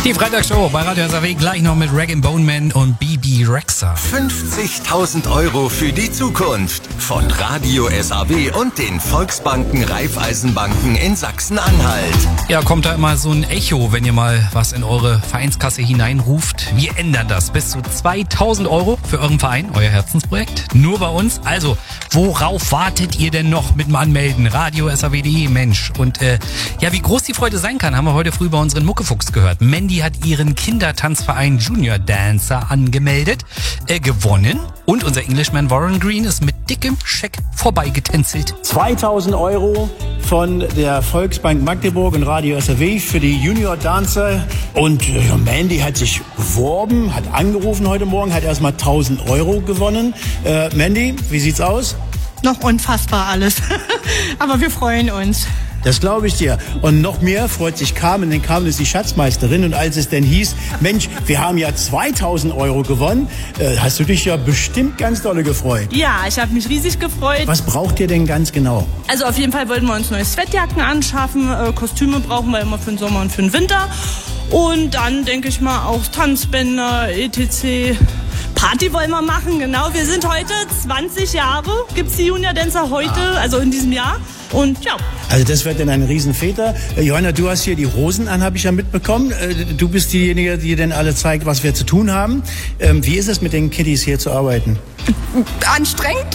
Die Freitagsshow bei Radio SAW gleich noch mit Rag & Bone Man und Bebe Rexha. 50.000 € für die Zukunft von Radio SAW und den Volksbanken Raiffeisenbanken in Sachsen-Anhalt. Ja, kommt da immer so ein Echo, wenn ihr mal was in eure Vereinskasse hineinruft. Wir ändern das. Bis zu 2.000 € für euren Verein, euer Herzensprojekt. Nur bei uns. Also, worauf wartet ihr denn noch mit dem Anmelden? Radio SAW.de, Mensch. Und ja, wie groß die Freude sein kann, haben wir heute früh bei unseren Muckefuchs gehört. Mandy hat ihren Kindertanzverein Junior Dancer angemeldet, gewonnen. Und unser Englishman Warren Green ist mit dickem Scheck vorbeigetänzelt. 2.000 € von der Volksbank Magdeburg und Radio SAW für die Junior Dancer. Und Mandy hat sich beworben, hat angerufen heute Morgen, hat erstmal 1.000 € gewonnen. Mandy, wie sieht's aus? Noch unfassbar alles. Aber wir freuen uns. Das glaube ich dir. Und noch mehr freut sich Carmen, denn Carmen ist die Schatzmeisterin. Und als es denn hieß, Mensch, wir haben ja 2.000 € gewonnen, hast du dich ja bestimmt ganz dolle gefreut. Ja, ich habe mich riesig gefreut. Was braucht ihr denn ganz genau? Also auf jeden Fall wollten wir uns neue Sweatjacken anschaffen. Kostüme brauchen wir immer für den Sommer und für den Winter. Und dann denke ich mal auch Tanzbänder, etc. Party wollen wir machen, genau. Wir sind heute 20 Jahre, gibt's die Junior Dancer heute, also in diesem Jahr. Und ja. Also das wird dann ein Riesenväter. Johanna, du hast hier die Hosen an, habe ich ja mitbekommen. Du bist diejenige, die denn alle zeigt, was wir zu tun haben. Wie ist es mit den Kiddies hier zu arbeiten? Anstrengend,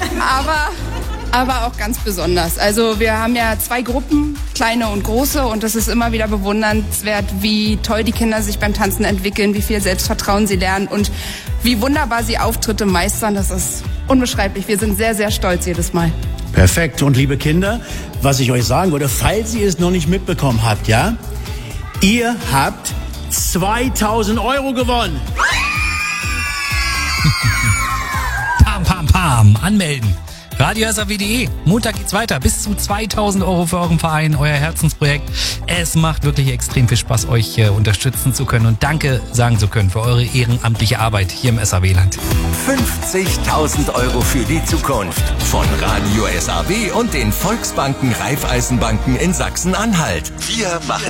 aber auch ganz besonders. Also wir haben ja 2 Gruppen, kleine und große, und das ist immer wieder bewundernswert, wie toll die Kinder sich beim Tanzen entwickeln, wie viel Selbstvertrauen sie lernen und wie wunderbar sie Auftritte meistern. Das ist unbeschreiblich. Wir sind sehr, sehr stolz jedes Mal. Perfekt. Und liebe Kinder, was ich euch sagen würde, falls ihr es noch nicht mitbekommen habt, ja? Ihr habt 2.000 € gewonnen. Pam, pam, pam. Anmelden. Radio SAW.de. Montag geht's weiter. Bis zu 2.000 € für euren Verein, euer Herzensprojekt. Es macht wirklich extrem viel Spaß, euch unterstützen zu können und Danke sagen zu können für eure ehrenamtliche Arbeit hier im SAW-Land. 50.000 € für die Zukunft von Radio SAW und den Volksbanken Raiffeisenbanken in Sachsen-Anhalt. Wir machen